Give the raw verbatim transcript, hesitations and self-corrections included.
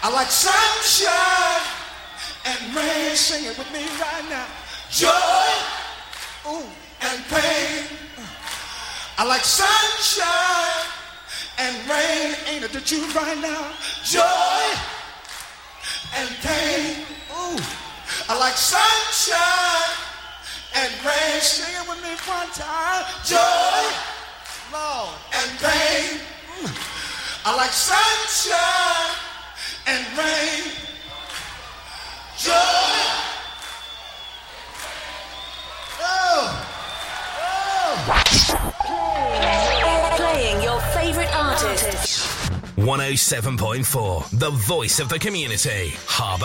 I like sunshine and rain. Sing it with me right now. Joy, ooh, and pain. I like sunshine and rain. Ain't it the truth right now? Joy and pain. Ooh, I like sunshine and rain. Sing it with me one time. Joy, Lord, and pain. Ooh. I like sunshine and rain. Joy. Oh. Oh. Playing your favorite artists. one oh seven point four, the voice of the community. Harbour